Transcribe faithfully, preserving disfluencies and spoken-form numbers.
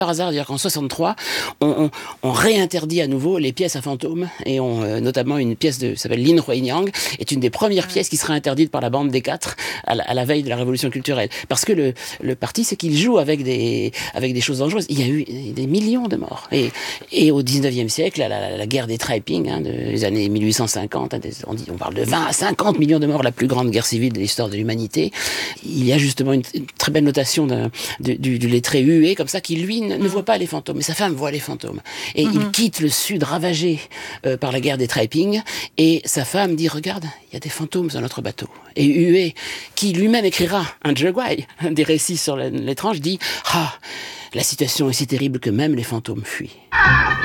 Par hasard, dire qu'en soixante-trois, on, on, on réinterdit à nouveau les pièces à fantômes, et on, euh, notamment une pièce de, ça s'appelle Lin Huaiyang, est une des premières pièces qui sera interdite par la bande des quatre à la, à la veille de la révolution culturelle. Parce que le, le parti, c'est qu'il joue avec des, avec des choses dangereuses. Il y a eu des millions de morts. Et, et au dix-neuvième siècle, la, la, la guerre des Taiping, hein, des années mille huit cent cinquante, hein, des, on, dit, on parle de vingt à cinquante millions de morts, la plus grande guerre civile de l'histoire de l'humanité. Il y a justement une, une très belle notation de, de, du, du lettré hué, comme ça, qui lui ne, ne voit pas les fantômes, mais sa femme voit les fantômes. Et mm-hmm. il quitte le sud ravagé euh, par la guerre des Taiping, et sa femme dit, regarde, il y a des fantômes sur notre bateau. Et Hué, qui lui-même écrira un Zheguai, un des récits sur l'étrange, dit, ah, la situation est si terrible que même les fantômes fuient.